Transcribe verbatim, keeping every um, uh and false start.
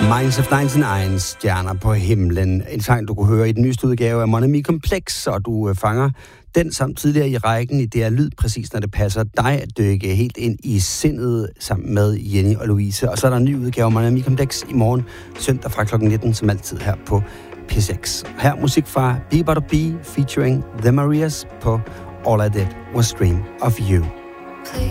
Minds of nioghalvfems, Stjerner på himlen. En sang, du kunne høre i den nyeste udgave af Mon Ami Kompleks, og du øh, fanger den samt tidligere i rækken i det er lyd, præcis når det passer dig at dykke helt ind i sindet sammen med Jenny og Louise. Og så er der en ny udgave af Mon Ami Kompleks i morgen, søndag fra klokken nitten, som altid her på P seks. Her musik fra Be But A Be featuring The Marias på All I Did Was Dream of You. Please.